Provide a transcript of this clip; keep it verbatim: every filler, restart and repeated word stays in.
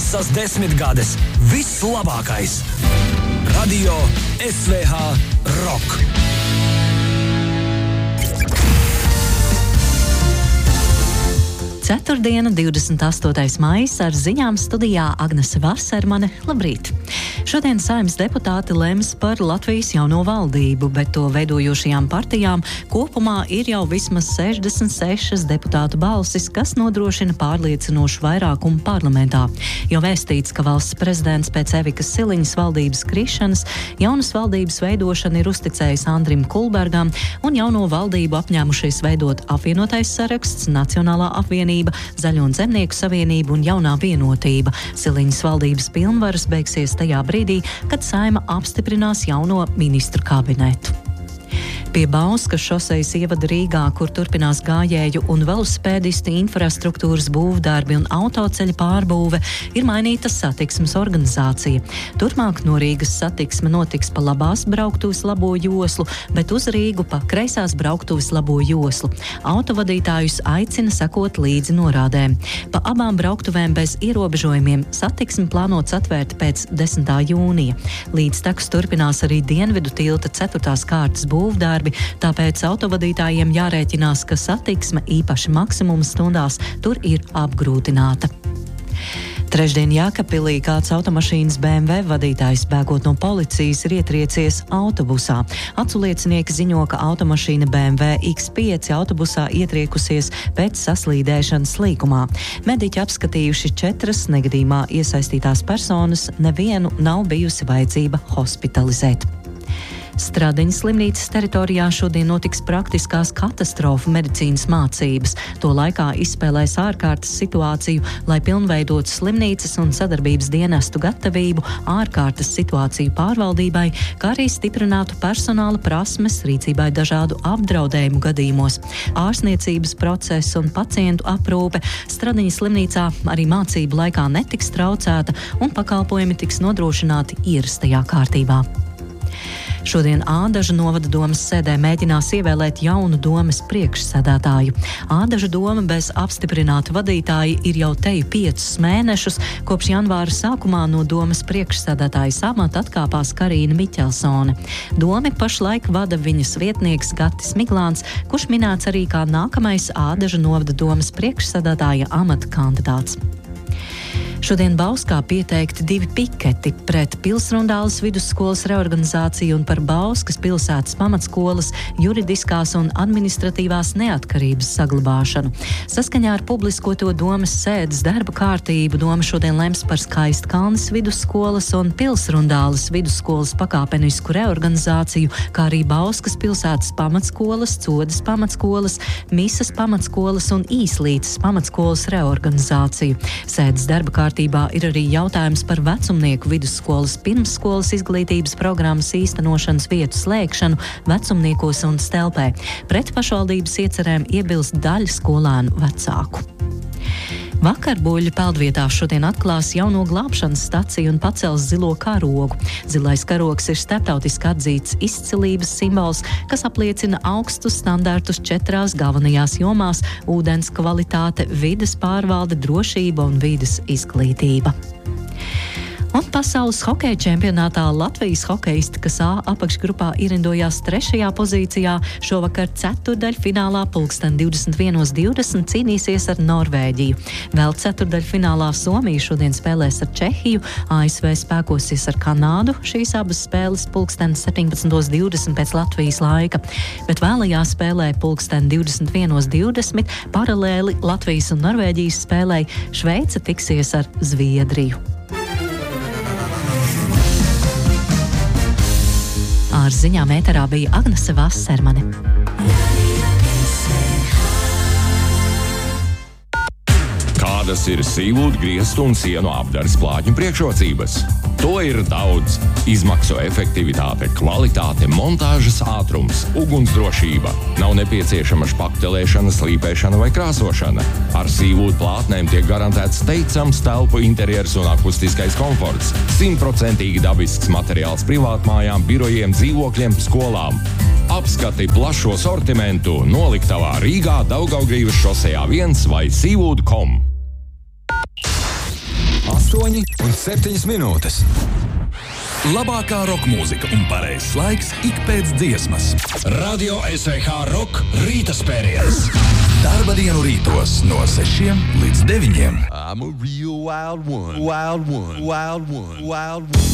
Visas desmitgades, viss labākais. Radio S V H Rock. Ceturtdiena, divdesmit astotais maijs, ar ziņām studijā Agnese Vasermane. Labrīt! Šodien Saeimas deputāti lems par Latvijas jauno valdību, bet to veidojošajām partijām kopumā ir jau vismaz sešdesmit sešas deputātu balsis, kas nodrošina pārliecinošu vairākumu parlamentā. Jau vēstīts, ka valsts prezidents pēc Evikas Siliņas valdības krišanas jaunas valdības veidošanu ir uzticējis Andrim Kulbergam, un jauno valdību apņēmušies veidot apvienotais saraksts, Nacionālā apvienība, Zaļo un Zemnieku savienība un Jaunā vienotība. Siliņas valdības pilnvaras beigsies tajā brīdī, kad Saeima apstiprinās jauno ministru kabinetu. Pie Bauskas šosejas ievada Rīgā, kur turpinās gājēju un velosipēdistu infrastruktūras būvdarbi un autoceļa pārbūve, ir mainīta satiksmes organizācija. Turpmāk no Rīgas satiksme notiks pa labās brauktuves labo joslu, bet uz Rīgu pa kreisās brauktuves labo joslu. Autovadītājus aicina sekot līdzi norādēm. Pa abām brauktuvēm bez ierobežojumiem satiksmi plānots atvērt pēc desmitā jūnija. Līdztekus turpinās arī Dienvidu tilta ceturtās kārtas būvdarbi, tāpēc autovadītājiem jārēķinās, ka satiksme īpaši maksimuma stundās tur ir apgrūtināta. Trešdien Jēkabpilī kāds automašīnas B M W vadītājs bēgot no policijas ir ietriecies autobusā. Aculiecinieki ziņo, ka automašīna B M W X pieci autobusā ietriekusies pēc saslīdēšanas līkumā. Mediķi apskatījuši četras negadījumā iesaistītās personas, nevienu nav bijusi vajadzība hospitalizēt. Stradiņas slimnīcas teritorijā šodien notiks praktiskās katastrofu medicīnas mācības. To laikā izspēlēs ārkārtas situāciju, lai pilnveidotu slimnīcas un sadarbības dienestu gatavību ārkārtas situāciju pārvaldībai, kā arī stiprinātu personāla prasmes rīcībai dažādu apdraudējumu gadījumos. Ārstniecības process un pacientu aprūpe Stradiņas slimnīcā arī mācību laikā netiks traucēta un pakalpojumi tiks nodrošināti ierastajā kārtībā. Šodien Ādaža novada domes sēdē mēģinās ievēlēt jaunu domes priekšsēdētāju. Ādaža doma bez apstiprinātu vadītāju ir jau teju piecus mēnešus, kopš janvāra sākumā no domes priekšsēdētājas amata atkāpās Karīna Miķelsone. Domi pašlaik vada viņas vietnieks Gatis Miglāns, kurš minēts arī kā nākamais Ādaža novada domes priekšsēdētāja amata kandidāts. Šodien Bauskā pieteikti divi piketi pret Pilsrundāles vidusskolas reorganizāciju un par Bauskas pilsētas pamatskolas juridiskās un administratīvās neatkarības saglabāšanu. Saskaņā ar publiskoto domes sēdes darba kārtību doma šodien lems par Skaistkalnes vidusskolas un Pilsrundāles vidusskolas pakāpenisku reorganizāciju, kā arī Bauskas pilsētas pamatskolas, Codas pamatskolas, Misas pamatskolas un Īslītes pamatskolas reorganizāciju. Sēdes darba kārtībā ir arī jautājums par vecumnieku vidusskolas pirmsskolas izglītības programmas īstenošanas vietu slēgšanu vecumniekos un Stelpē. Pret pašvaldības iecerēm iebilst daļa skolēnu vecāku. Vakar Buļļu peldvietā šodien atklās jauno glābšanas staciju un pacels zilo karogu. Zilais karogs ir starptautiski atzīts izcilības simbols, kas apliecina augstus standartus četrās galvenajās jomās – ūdens kvalitāte, vides pārvalde, drošība un vides izglītība. Un pasaules hokeja čempionātā Latvijas hokeisti, kas A apakšgrupā ierindojās trešajā pozīcijā, šovakar ceturdaļfinālā pulksten divdesmit vienos divdesmit cīnīsies ar Norvēģiju. Vēl ceturdaļfinālā Somija šodien spēlēs ar Čehiju, A S V spēkosies ar Kanādu, šīs abas spēles pulksten septiņpadsmitos divdesmit pēc Latvijas laika. Bet vēlajā spēlē pulksten divdesmit vienos divdesmit paralēli Latvijas un Norvēģijas spēlē Šveice tiksies ar Zviedriju. Ar ziņām ēterā bija Agnese Vasermane. Kādas ir sīvūdu, griestu un sienu apdares plāķu priekšrocības? To ir daudz. Izmaksu efektivitāte, kvalitāte, montāžas ātrums, ugunsdrošība. Nav nepieciešama špaktelēšana, slīpēšana vai krāsošana. Ar sīvūdu plātnēm tiek garantēts teicams telpu interjers un akustiskais komforts. Simtprocentīgi dabisks materiāls privātmājām, birojiem, dzīvokļiem, skolām. Apskati plašo sortimentu noliktavā Rīgā, Daugavgrīvas šosejā viens vai sīvūdu punkt com. astoņi un septiņas minūtes. Labākā roka mūzika un pareizs laiks ik pēc dziesmas. Radio S V H Rock rīta spēriens. Darba dienu rītos no sešiem līdz deviņiem. I'm a real wild one, wild one, wild one, wild one.